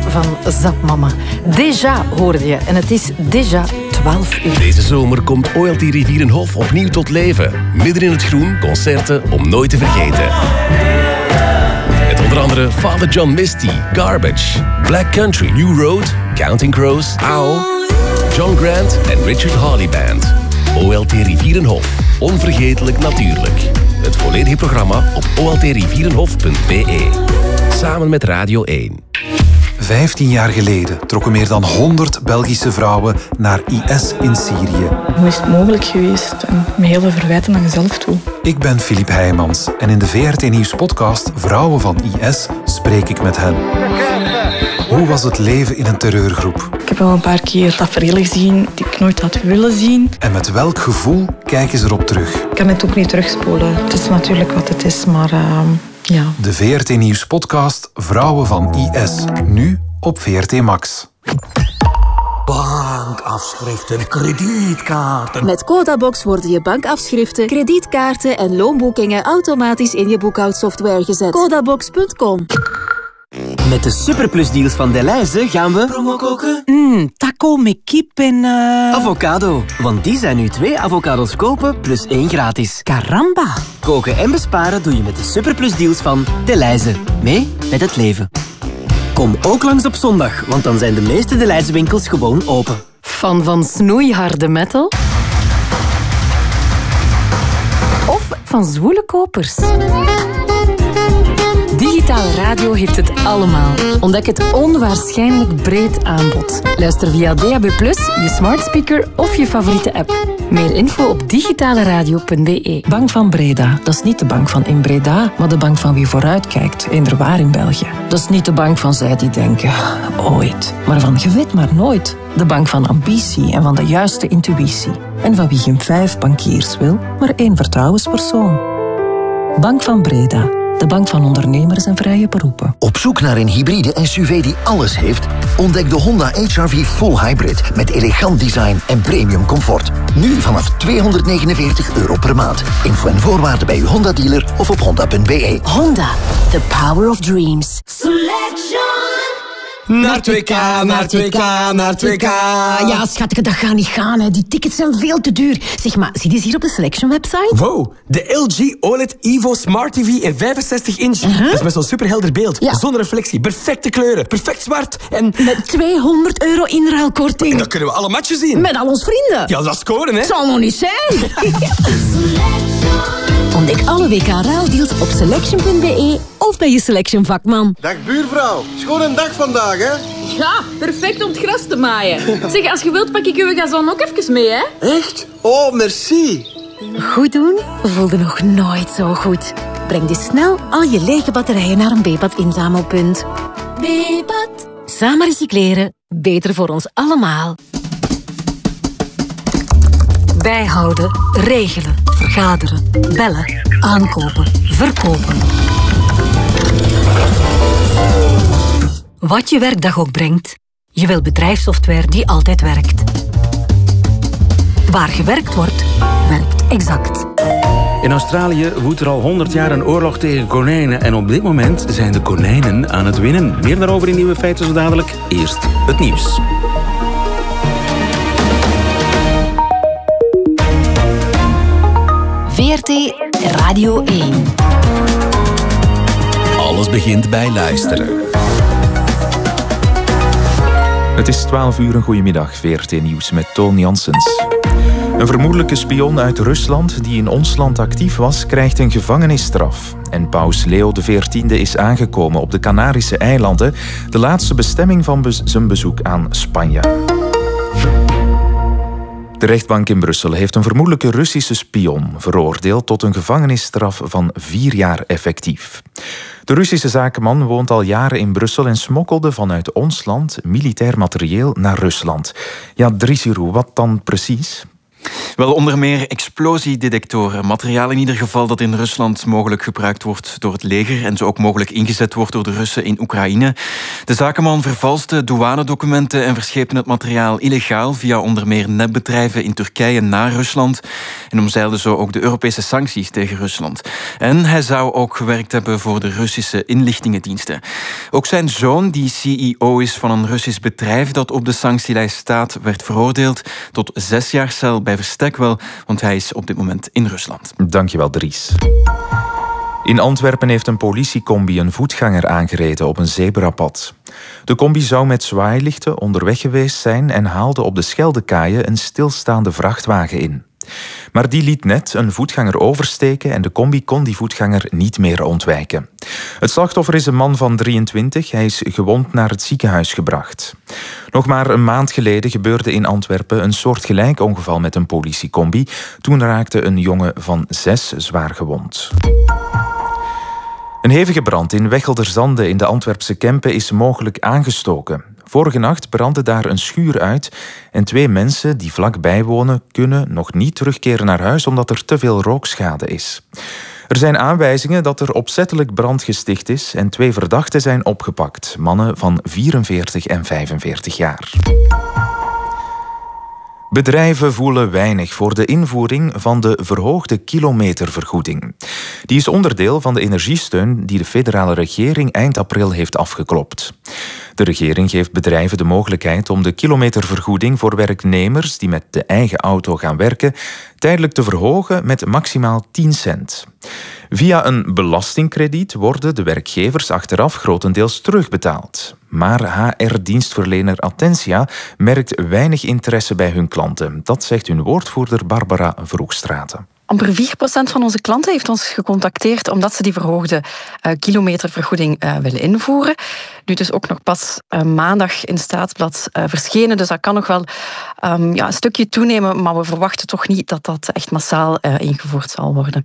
van Zapmama. Déjà hoorde je en het is déjà 12 uur. Deze zomer komt OLT Rivierenhof opnieuw tot leven. Midden in het groen, concerten om nooit te vergeten. Met onder andere Father John Misty, Garbage, Black Country, New Road, Counting Crows, Owl, John Grant en Richard Hawley Band. OLT Rivierenhof. Onvergetelijk natuurlijk. Het volledige programma op oltrivierenhof.be. Samen met Radio 1. 15 jaar geleden trokken meer dan 100 Belgische vrouwen naar IS in Syrië. Hoe is het mogelijk geweest? En met heel veel verwijten aan jezelf toe. Ik ben Filip Heijmans en in de VRT Nieuws podcast Vrouwen van IS spreek ik met hen. Hoe was het leven in een terreurgroep? Ik heb wel een paar keer tafereelen gezien die ik nooit had willen zien. En met welk gevoel kijken ze erop terug? Ik kan het ook niet terugspoelen. Het is natuurlijk wat het is, maar ja. De VRT Nieuws podcast Vrouwen van IS. Nu op VRT Max. Bankafschriften, kredietkaarten. Met Codabox worden je bankafschriften, kredietkaarten en loonboekingen automatisch in je boekhoudsoftware gezet. Codabox.com. Met de superplusdeals van Delhaize gaan we... Promo koken? Taco met kip en... Avocado. Want die zijn nu 2 avocados kopen plus 1 gratis. Caramba. Koken en besparen doe je met de superplusdeals van Delhaize. Mee met het leven. Kom ook langs op zondag, want dan zijn de meeste Delhaize winkels gewoon open. Fan van snoeiharde metal? Of van zwoele kopers? Digitale radio heeft het allemaal. Ontdek het onwaarschijnlijk breed aanbod. Luister via DAB+, je smart speaker of je favoriete app. Meer info op digitaleradio.be. Bank van Breda, dat is niet de bank van in Breda, maar de bank van wie vooruitkijkt, inderwaar in België. Dat is niet de bank van zij die denken, ooit, maar van je weet maar nooit. De bank van ambitie en van de juiste intuïtie. En van wie geen 5 bankiers wil, maar 1 vertrouwenspersoon. Bank van Breda. De bank van ondernemers en vrije beroepen. Op zoek naar een hybride SUV die alles heeft? Ontdek de Honda HR-V Full Hybrid met elegant design en premium comfort. Nu vanaf €249 per maand. Info en voorwaarden bij uw Honda-dealer of op honda.be. Honda, the power of dreams. Naar 2K, naar 2K, naar 2K. Ja, schatje, dat gaat niet gaan. Hè. Die tickets zijn veel te duur. Zeg maar, zie je eens hier op de Selection website? Wow, de LG OLED Evo Smart TV in 65 inch. Dat is met zo'n superhelder beeld. Ja. Zonder reflectie, perfecte kleuren, perfect zwart en... Met €200 inruilkorting. Dan kunnen we alle matchen zien. Met al ons vrienden. Ja, dat is scoren, hè. Het zal nog niet zijn. Ontdek alle WK-ruildeals op selection.be of bij je Selection vakman. Dag buurvrouw, schoon een dag vandaag, hè? Ja, perfect om het gras te maaien. Zeg, als je wilt pak ik uw gazon ook even mee, hè? Echt? Oh, merci. Goed doen voelde nog nooit zo goed. Breng dus snel al je lege batterijen naar een Bepat inzamelpunt. Bepat. Samen recycleren. Beter voor ons allemaal. Bijhouden, regelen, vergaderen, bellen, aankopen, verkopen. Wat je werkdag ook brengt, je wil bedrijfssoftware die altijd werkt. Waar gewerkt wordt, werkt Exact. In Australië woedt er al 100 jaar een oorlog tegen konijnen en op dit moment zijn de konijnen aan het winnen. Meer daarover in Nieuwe Feiten zo dadelijk. Eerst het nieuws. VRT Radio 1. Alles begint bij luisteren. Het is 12 uur, een goedemiddag. VRT Nieuws met Toon Janssens. Een vermoedelijke spion uit Rusland die in ons land actief was, krijgt een gevangenisstraf. En paus Leo XIV is aangekomen op de Canarische eilanden, de laatste bestemming van zijn bezoek aan Spanje. De rechtbank in Brussel heeft een vermoedelijke Russische spion veroordeeld tot een gevangenisstraf van 4 jaar effectief. De Russische zakenman woont al jaren in Brussel en smokkelde vanuit ons land militair materieel naar Rusland. Ja, Dries Giroux, wat dan precies? Wel, onder meer explosiedetectoren. Materiaal in ieder geval dat in Rusland mogelijk gebruikt wordt door het leger en zo ook mogelijk ingezet wordt door de Russen in Oekraïne. De zakenman vervalste douanedocumenten en verscheepte het materiaal illegaal via onder meer netbedrijven in Turkije naar Rusland en omzeilde zo ook de Europese sancties tegen Rusland. En hij zou ook gewerkt hebben voor de Russische inlichtingendiensten. Ook zijn zoon, die CEO is van een Russisch bedrijf dat op de sanctielijst staat, werd veroordeeld tot 6 jaar cel bij verstek wel, want hij is op dit moment in Rusland. Dankjewel, Dries. In Antwerpen heeft een politiecombi een voetganger aangereden op een zebrapad. De combi zou met zwaailichten onderweg geweest zijn en haalde op de Scheldekaaien een stilstaande vrachtwagen in. Maar die liet net een voetganger oversteken en de combi kon die voetganger niet meer ontwijken. Het slachtoffer is een man van 23. Hij is gewond naar het ziekenhuis gebracht. Nog maar een maand geleden gebeurde in Antwerpen een soortgelijk ongeval met een politiecombi. Toen raakte een jongen van 6 zwaar gewond. Een hevige brand in Wechelderzande in de Antwerpse Kempen is mogelijk aangestoken. Vorige nacht brandde daar een schuur uit en 2 mensen die vlakbij wonen kunnen nog niet terugkeren naar huis omdat er te veel rookschade is. Er zijn aanwijzingen dat er opzettelijk brand gesticht is en 2 verdachten zijn opgepakt, mannen van 44 en 45 jaar. Bedrijven voelen weinig voor de invoering van de verhoogde kilometervergoeding. Die is onderdeel van de energiesteun die de federale regering eind april heeft afgeklopt. De regering geeft bedrijven de mogelijkheid om de kilometervergoeding voor werknemers die met de eigen auto gaan werken tijdelijk te verhogen met maximaal 10 cent. Via een belastingkrediet worden de werkgevers achteraf grotendeels terugbetaald. Maar HR-dienstverlener Attentia merkt weinig interesse bij hun klanten. Dat zegt hun woordvoerder Barbara Vroegstraten. Amper 4% van onze klanten heeft ons gecontacteerd omdat ze die verhoogde kilometervergoeding willen invoeren. Nu dus ook nog pas maandag in het Staatsblad verschenen, dus dat kan nog wel een stukje toenemen, maar we verwachten toch niet dat dat echt massaal ingevoerd zal worden.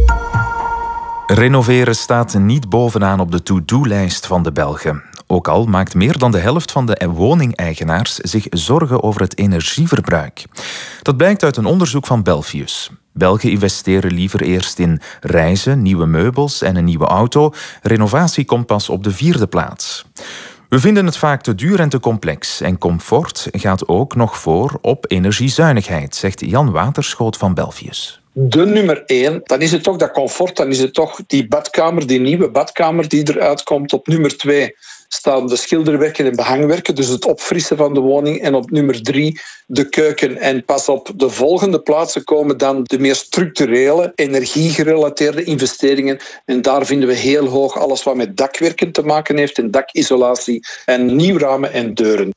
Renoveren staat niet bovenaan op de to-do-lijst van de Belgen. Ook al maakt meer dan de helft van de woningeigenaars zich zorgen over het energieverbruik. Dat blijkt uit een onderzoek van Belfius. Belgen investeren liever eerst in reizen, nieuwe meubels en een nieuwe auto. Renovatie komt pas op de 4e plaats. We vinden het vaak te duur en te complex. En comfort gaat ook nog voor op energiezuinigheid, zegt Jan Waterschoot van Belfius. De nummer 1, dan is het toch dat comfort, dan is het toch die badkamer, die nieuwe badkamer die eruit komt. Op nummer 2 staan de schilderwerken en behangwerken, dus het opfrissen van de woning. En op nummer 3 de keuken. En pas op de volgende plaatsen komen dan de meer structurele, energiegerelateerde investeringen. En daar vinden we heel hoog alles wat met dakwerken te maken heeft en dakisolatie en nieuwramen en deuren.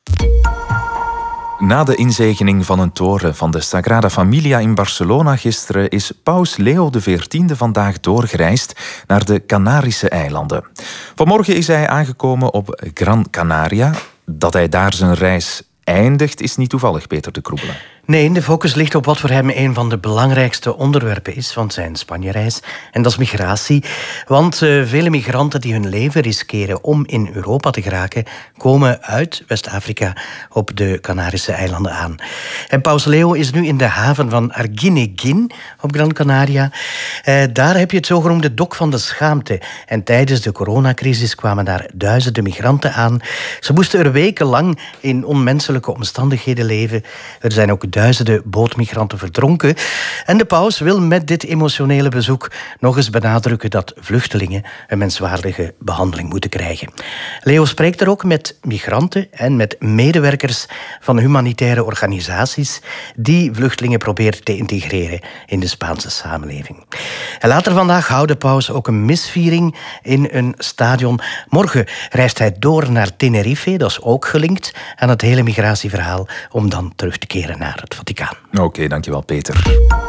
Na de inzegening van een toren van de Sagrada Familia in Barcelona gisteren is paus Leo XIV vandaag doorgereisd naar de Canarische eilanden. Vanmorgen is hij aangekomen op Gran Canaria. Dat hij daar zijn reis eindigt is niet toevallig, Peter de Kroebelen. Nee, de focus ligt op wat voor hem een van de belangrijkste onderwerpen is van zijn Spanje-reis. En dat is migratie. Want vele migranten die hun leven riskeren om in Europa te geraken, komen uit West-Afrika op de Canarische eilanden aan. En paus Leo is nu in de haven van Arguineguín op Gran Canaria. Daar heb je het zogenoemde dok van de schaamte. En tijdens de coronacrisis kwamen daar duizenden migranten aan. Ze moesten er wekenlang in onmenselijke omstandigheden leven. Er zijn ook duizenden bootmigranten verdronken. En de paus wil met dit emotionele bezoek nog eens benadrukken dat vluchtelingen een menswaardige behandeling moeten krijgen. Leo spreekt er ook met migranten en met medewerkers van humanitaire organisaties die vluchtelingen proberen te integreren in de Spaanse samenleving. En later vandaag houdt de paus ook een misviering in een stadion. Morgen reist hij door naar Tenerife, dat is ook gelinkt aan het hele migratieverhaal, om dan terug te keren naar het Vaticaan. Oké, dankjewel Peter.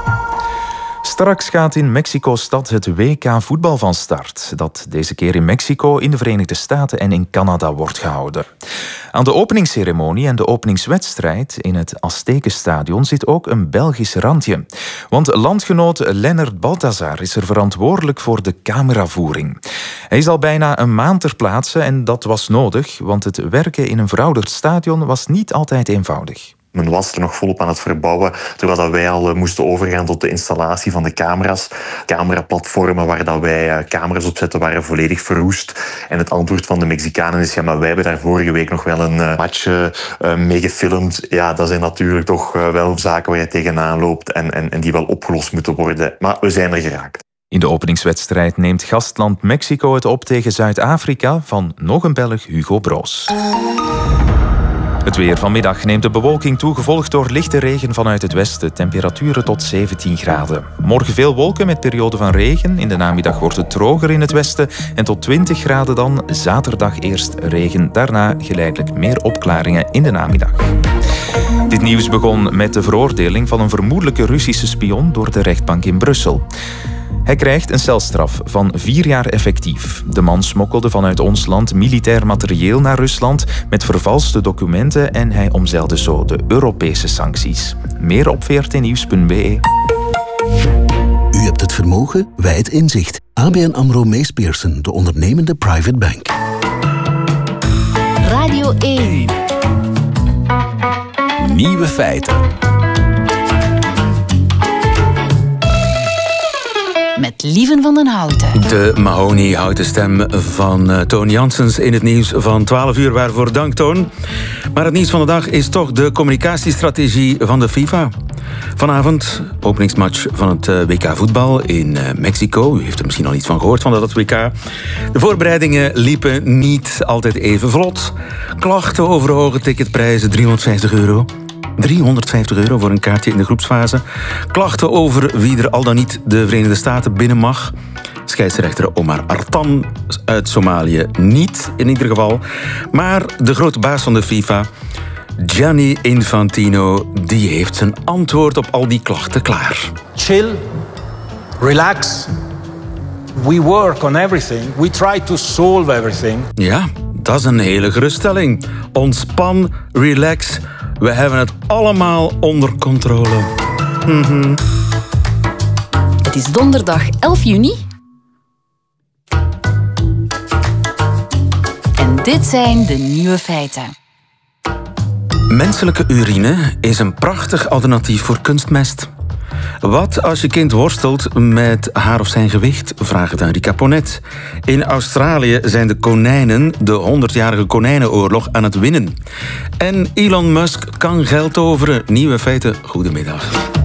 Straks gaat in Mexico-stad het WK voetbal van start, dat deze keer in Mexico, in de Verenigde Staten en in Canada wordt gehouden. Aan de openingsceremonie en de openingswedstrijd in het Aztekenstadion zit ook een Belgisch randje. Want landgenoot Lennart Balthazar is er verantwoordelijk voor de cameravoering. Hij is al bijna een maand ter plaatse en dat was nodig, want het werken in een verouderd stadion was niet altijd eenvoudig. Men was er nog volop aan het verbouwen, terwijl dat wij al moesten overgaan tot de installatie van de camera's. Cameraplatformen waar dat wij camera's op zetten waren volledig verroest. En het antwoord van de Mexicanen is, ja, maar wij hebben daar vorige week nog wel een match mee gefilmd. Ja, dat zijn natuurlijk toch wel zaken waar je tegenaan loopt en die wel opgelost moeten worden. Maar we zijn er geraakt. In de openingswedstrijd neemt gastland Mexico het op tegen Zuid-Afrika van nog een Belg, Hugo Broos. Het weer vanmiddag neemt de bewolking toe, gevolgd door lichte regen vanuit het westen. Temperaturen tot 17 graden. Morgen veel wolken met perioden van regen. In de namiddag wordt het droger in het westen en tot 20 graden dan. Zaterdag eerst regen, daarna geleidelijk meer opklaringen in de namiddag. Dit nieuws begon met de veroordeling van een vermoedelijke Russische spion door de rechtbank in Brussel. Hij krijgt een celstraf van 4 jaar effectief. De man smokkelde vanuit ons land militair materieel naar Rusland met vervalste documenten en hij omzeilde zo de Europese sancties. Meer op vrtnieuws.be. U hebt het vermogen, wij het inzicht. ABN AMRO Mees Pierson, de ondernemende private bank. Radio 1. Nieuwe feiten. Met Lieven van den Houten. De mahoniehouten stem van Toon Janssens in het nieuws van 12 uur. Waarvoor dank, Toon. Maar het nieuws van de dag is toch de communicatiestrategie van de FIFA. Vanavond, openingsmatch van het WK voetbal in Mexico. U heeft er misschien al iets van gehoord van dat WK. De voorbereidingen liepen niet altijd even vlot. Klachten over hoge ticketprijzen, €350. €350 voor een kaartje in de groepsfase. Klachten over wie er al dan niet de Verenigde Staten binnen mag. Scheidsrechter Omar Artan uit Somalië niet, in ieder geval. Maar de grote baas van de FIFA, Gianni Infantino, die heeft zijn antwoord op al die klachten klaar. Chill, relax. We work on everything. We try to solve everything. Ja, dat is een hele geruststelling. Ontspan, relax. We hebben het allemaal onder controle. Het is donderdag 11 juni. En dit zijn de nieuwe feiten. Menselijke urine is een prachtig alternatief voor kunstmest. Wat als je kind worstelt met haar of zijn gewicht? Vraag het aan Rika Ponet. In Australië zijn de konijnen de 100-jarige konijnenoorlog aan het winnen. En Elon Musk kan geld toveren. Nieuwe feiten, goedemiddag.